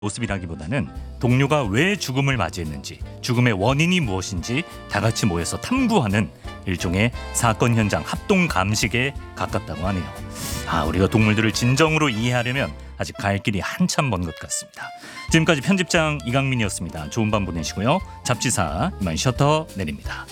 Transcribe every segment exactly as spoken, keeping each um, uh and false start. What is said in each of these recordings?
모습이라기보다는 동료가 왜 죽음을 맞이했는지, 죽음의 원인이 무엇인지 다 같이 모여서 탐구하는 일종의 사건 현장 합동 감식에 가깝다고 하네요. 아, 우리가 동물들을 진정으로 이해하려면 아직 갈 길이 한참 먼 것 같습니다. 지금까지 편집장 이강민이었습니다. 좋은 밤 보내시고요. 잡지사 이만 셔터 내립니다.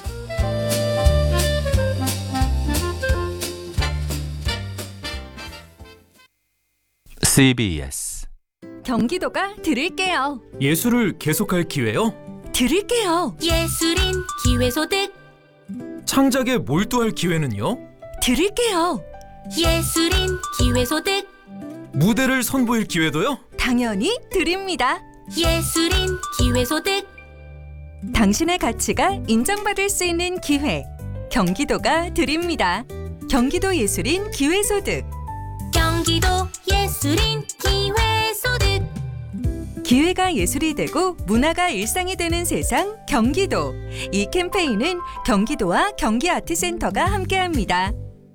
씨비에스 경기도가 드릴게요. 예술을 계속할 기회요? 드릴게요. 예술인 기회소득 창작에 몰두할 기회는요? 드릴게요. 예술인 기회소득 무대를 선보일 기회도요? 당연히 드립니다. 예술인 기회소득 당신의 가치가 인정받을 수 있는 기회. 경기도가 드립니다. 경기도 예술인 기회소득. 경기도 예술인 기회소득 기회가 예술이 되고 문화가 일상이 되는 세상 경기도. 이 캠페인은 경기도와 경기아트센터가 함께합니다.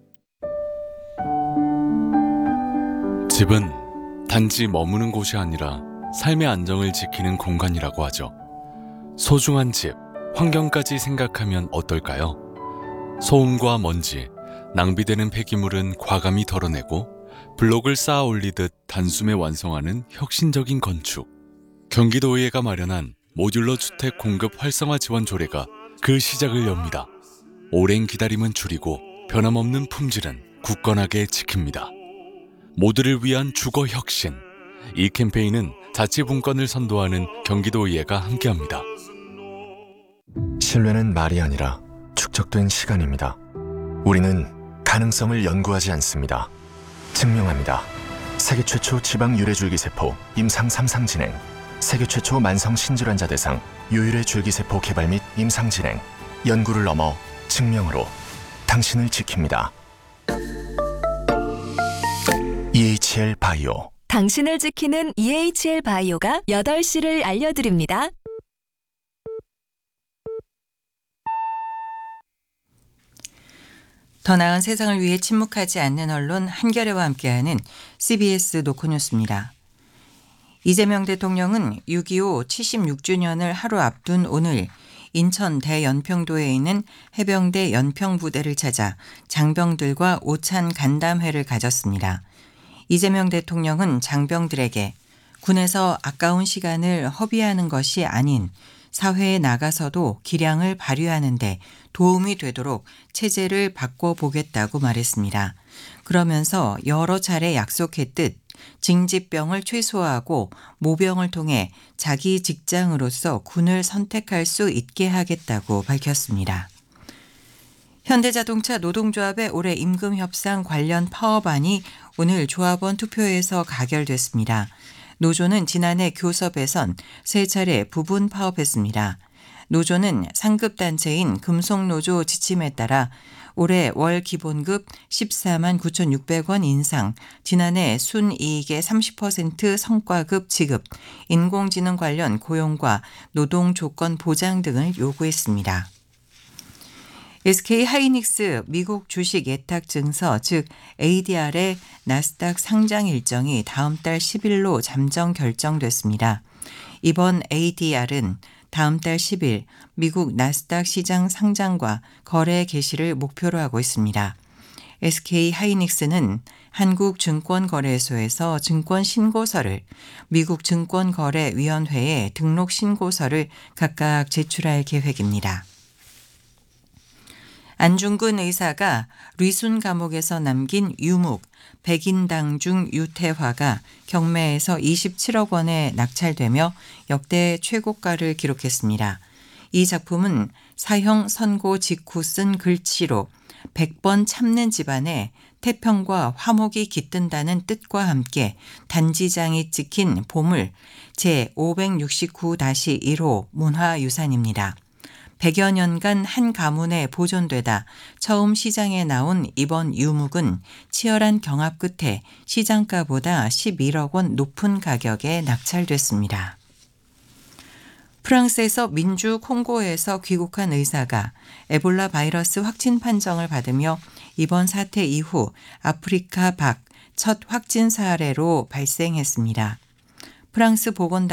집은 단지 머무는 곳이 아니라 삶의 안정을 지키는 공간이라고 하죠. 소중한 집, 환경까지 생각하면 어떨까요? 소음과 먼지, 낭비되는 폐기물은 과감히 덜어내고 블록을 쌓아 올리듯 단숨에 완성하는 혁신적인 건축. 경기도의회가 마련한 모듈러 주택 공급 활성화 지원 조례가 그 시작을 엽니다. 오랜 기다림은 줄이고 변함없는 품질은 굳건하게 지킵니다. 모두를 위한 주거 혁신. 이 캠페인은 자치분권을 선도하는 경기도의회가 함께합니다. 신뢰는 말이 아니라 축적된 시간입니다. 우리는 가능성을 연구하지 않습니다. 증명합니다. 세계 최초 지방 유래줄기세포 임상 삼 상 진행, 세계 최초 만성 신질환자 대상 유일의 줄기세포 개발 및 임상 진행, 연구를 넘어 증명으로 당신을 지킵니다. 이에이치엘 바이오. 당신을 지키는 이에이치엘 바이오가 여덟 시를 알려드립니다. 더 나은 세상을 위해 침묵하지 않는 언론 한겨레와 함께하는 씨비에스 노컷뉴스입니다. 이재명 대통령은 육이오 칠십육 주년을 하루 앞둔 오늘 인천 대연평도에 있는 해병대 연평부대를 찾아 장병들과 오찬 간담회를 가졌습니다. 이재명 대통령은 장병들에게 군에서 아까운 시간을 허비하는 것이 아닌 사회에 나가서도 기량을 발휘하는 데 도움이 되도록 체제를 바꿔보겠다고 말했습니다. 그러면서 여러 차례 약속했듯 징집병을 최소화하고 모병을 통해 자기 직장으로서 군을 선택할 수 있게 하겠다고 밝혔습니다. 현대자동차 노동조합의 올해 임금 협상 관련 파업안이 오늘 조합원 투표에서 가결됐습니다. 노조는 지난해 교섭에선 세 차례 부분 파업했습니다. 노조는 상급단체인 금속노조 지침에 따라 올해 월 기본급 십사만 구천육백 원 인상, 지난해 순이익의 삼십 퍼센트 성과급 지급, 인공지능 관련 고용과 노동 조건 보장 등을 요구했습니다. 에스케이 하이닉스 미국 주식 예탁 증서 즉 에이디알의 나스닥 상장 일정이 다음 달 십 일로 잠정 결정됐습니다. 이번 에이디알은 다음 달 십 일 미국 나스닥 시장 상장과 거래 개시를 목표로 하고 있습니다. 에스케이 하이닉스는 한국증권거래소에서 증권 신고서를, 미국 증권거래위원회에 등록 신고서를 각각 제출할 계획입니다. 안중근 의사가 리순 감옥에서 남긴 유묵 백인당 중 유태화가 경매에서 이십칠억 원에 낙찰되며 역대 최고가를 기록했습니다. 이 작품은 사형 선고 직후 쓴 글씨로 백 번 참는 집안에 태평과 화목이 깃든다는 뜻과 함께 단지장이 찍힌 보물 제오백육십구 일 호 문화유산입니다. 백여 년간 한 가문에 보존되다 처음 시장에 나온 이번 유묵은 치열한 경합 끝에 시장가보다 십일억 원 높은 가격에 낙찰됐습니다. 프랑스에서 민주 콩고에서 귀국한 의사가 에볼라 바이러스 확진 판정을 받으며 이번 사태 이후 아프리카 밖 첫 확진 사례로 발생했습니다. 프랑스 보건